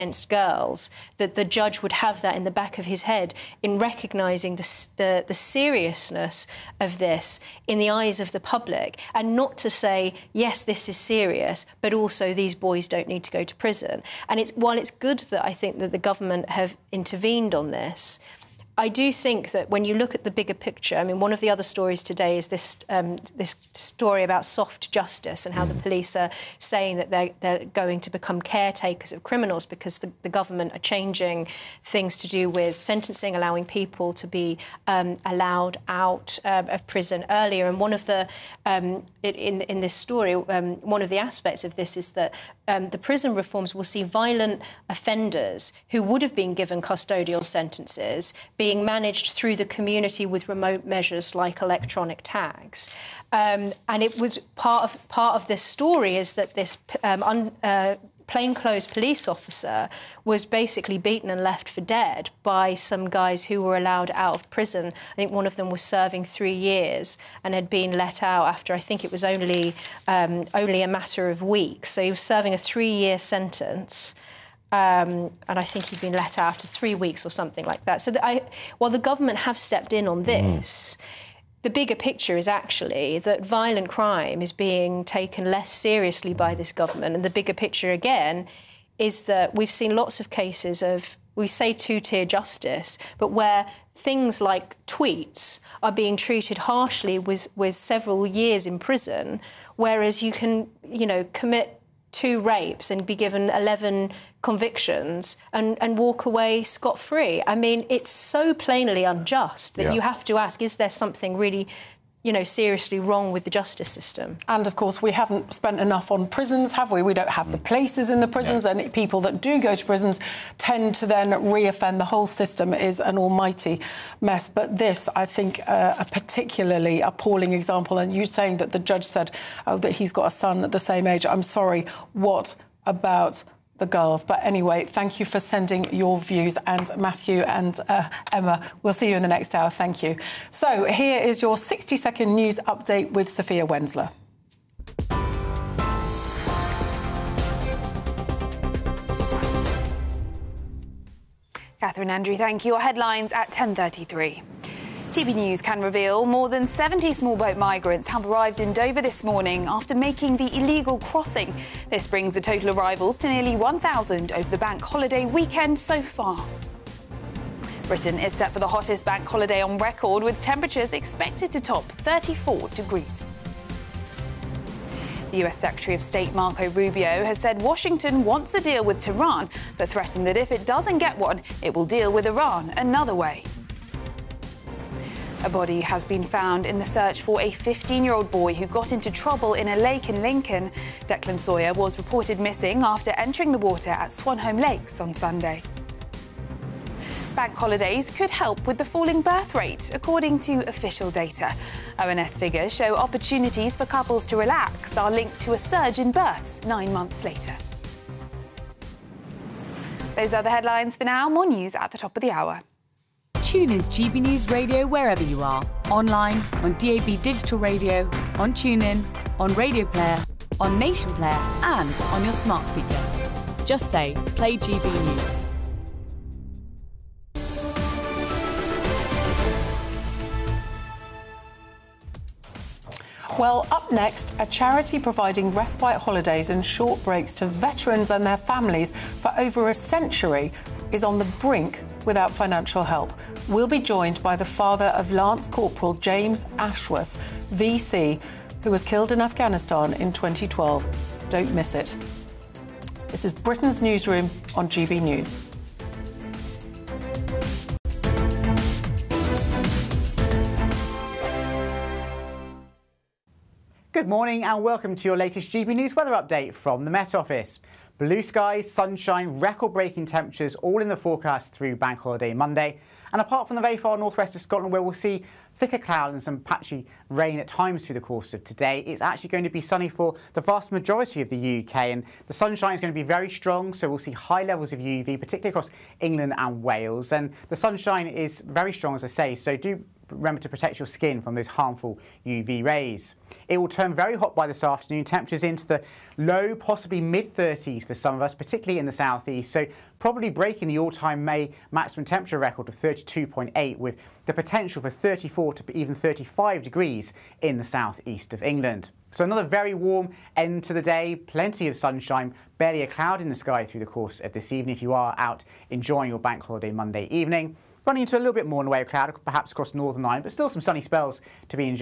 against girls, that the judge would have that in the back of his head in recognising the seriousness of this in the eyes of the public, and not to say, yes, this is serious, but also these boys don't need to go to prison. And while it's good that I think that the government have intervened on this, I do think that when you look at the bigger picture, I mean, one of the other stories today is this story about soft justice and how the police are saying that they're going to become caretakers of criminals because the government are changing things to do with sentencing, allowing people to be allowed out of prison earlier. And one of the in this story, one of the aspects of this is that the prison reforms will see violent offenders who would have been given custodial sentences being managed through the community with remote measures like electronic tags. And it was part of this story is that this plainclothes police officer was basically beaten and left for dead by some guys who were allowed out of prison. I think one of them was serving 3 years and had been let out after, I think it was only a matter of weeks. So he was serving a 3-year sentence. And I think he'd been let out after 3 weeks or something like that. So while the government have stepped in on this, the bigger picture is actually that violent crime is being taken less seriously by this government. And the bigger picture, again, is that we've seen lots of cases of, we say two-tier justice, but where things like tweets are being treated harshly with several years in prison, whereas you can, commit 2 rapes and be given 11 convictions and walk away scot-free. I mean, it's so plainly unjust that you have to ask, is there something really, seriously wrong with the justice system? And, of course, we haven't spent enough on prisons, have we? We don't have the places in the prisons, and people that do go to prisons tend to then reoffend. The whole system is an almighty mess. But this, I think, a particularly appalling example, and you saying that the judge said that he's got a son at the same age. I'm sorry, what about the girls? But anyway, thank you for sending your views. And Matthew and Emma, we'll see you in the next hour. Thank you. So here is your 60-second news update with Sophia Wensler. Catherine Andrew, thank you. Your headlines at 10:33. GB News can reveal more than 70 small boat migrants have arrived in Dover this morning after making the illegal crossing. This brings the total arrivals to nearly 1,000 over the bank holiday weekend so far. Britain is set for the hottest bank holiday on record, with temperatures expected to top 34 degrees. The US Secretary of State Marco Rubio has said Washington wants a deal with Tehran, but threatened that if it doesn't get one, it will deal with Iran another way. A body has been found in the search for a 15-year-old boy who got into trouble in a lake in Lincoln. Declan Sawyer was reported missing after entering the water at Swanholme Lakes on Sunday. Bank holidays could help with the falling birth rate, according to official data. ONS figures show opportunities for couples to relax are linked to a surge in births 9 months later. Those are the headlines for now. More news at the top of the hour. Tune into GB News Radio wherever you are. Online, on DAB Digital Radio, on TuneIn, on Radio Player, on Nation Player and on your smart speaker. Just say, play GB News. Well, up next, a charity providing respite holidays and short breaks to veterans and their families for over a century is on the brink without financial help. We'll be joined by the father of Lance Corporal James Ashworth, VC, who was killed in Afghanistan in 2012. Don't miss it. This is Britain's Newsroom on GB News. Good morning and welcome to your latest GB News weather update from the Met Office. Blue skies, sunshine, record-breaking temperatures all in the forecast through Bank Holiday Monday. And apart from the very far northwest of Scotland, where we'll see thicker cloud and some patchy rain at times through the course of today, it's actually going to be sunny for the vast majority of the UK. And the sunshine is going to be very strong, so we'll see high levels of UV, particularly across England and Wales. And the sunshine is very strong, as I say, so do remember to protect your skin from those harmful UV rays. It will turn very hot by this afternoon, temperatures into the low, possibly mid-30s for some of us, particularly in the southeast, so probably breaking the all-time May maximum temperature record of 32.8, with the potential for 34 to even 35 degrees in the southeast of England. So another very warm end to the day, plenty of sunshine, barely a cloud in the sky through the course of this evening if you are out enjoying your bank holiday Monday evening. Running into a little bit more in the way of cloud, perhaps across Northern Ireland, but still some sunny spells to be enjoyed.